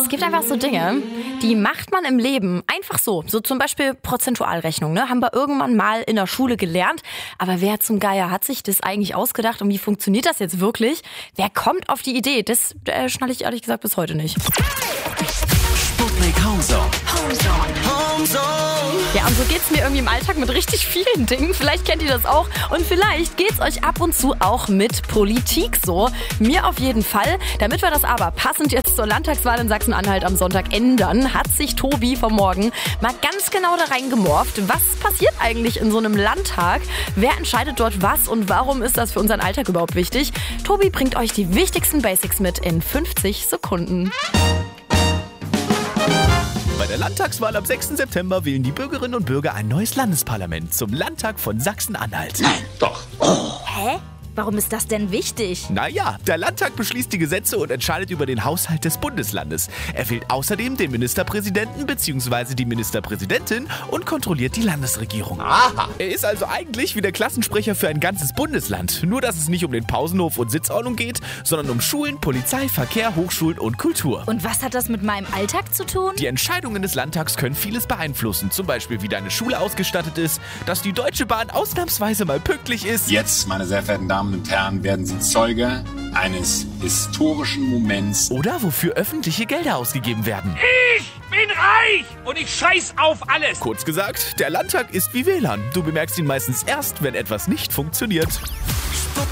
gibt einfach so Dinge, die macht man im Leben einfach so. So zum Beispiel Prozentualrechnung, ne? Haben wir irgendwann mal in der Schule gelernt. Aber wer zum Geier hat sich das eigentlich ausgedacht und wie funktioniert das jetzt wirklich? Wer kommt auf die Idee? Das schnalle ich ehrlich gesagt bis heute nicht. Sputnik Homezone. Ja, und so geht's mir irgendwie im Alltag mit richtig vielen Dingen. Vielleicht kennt ihr das auch. Und vielleicht geht's euch ab und zu auch mit Politik so. Mir auf jeden Fall. Damit wir das aber passend jetzt zur Landtagswahl in Sachsen-Anhalt am Sonntag ändern, hat sich Tobi vom Morgen mal ganz genau da reingemorft. Was passiert eigentlich in so einem Landtag? Wer entscheidet dort was und warum ist das für unseren Alltag überhaupt wichtig? Tobi bringt euch die wichtigsten Basics mit in 50 Sekunden. Bei der Landtagswahl am 6. September wählen die Bürgerinnen und Bürger ein neues Landesparlament zum Landtag von Sachsen-Anhalt. Nein, doch. Hä? Warum ist das denn wichtig? Naja, der Landtag beschließt die Gesetze und entscheidet über den Haushalt des Bundeslandes. Er wählt außerdem den Ministerpräsidenten bzw. die Ministerpräsidentin und kontrolliert die Landesregierung. Aha. Er ist also eigentlich wie der Klassensprecher für ein ganzes Bundesland. Nur, dass es nicht um den Pausenhof und Sitzordnung geht, sondern um Schulen, Polizei, Verkehr, Hochschulen und Kultur. Und was hat das mit meinem Alltag zu tun? Die Entscheidungen des Landtags können vieles beeinflussen. Zum Beispiel, wie deine Schule ausgestattet ist, dass die Deutsche Bahn ausnahmsweise mal pünktlich ist. Jetzt, meine sehr verehrten Damen und Herren, werden Sie Zeuge eines historischen Moments. Oder wofür öffentliche Gelder ausgegeben werden. Ich bin reich und ich scheiß auf alles. Kurz gesagt, der Landtag ist wie WLAN. Du bemerkst ihn meistens erst, wenn etwas nicht funktioniert.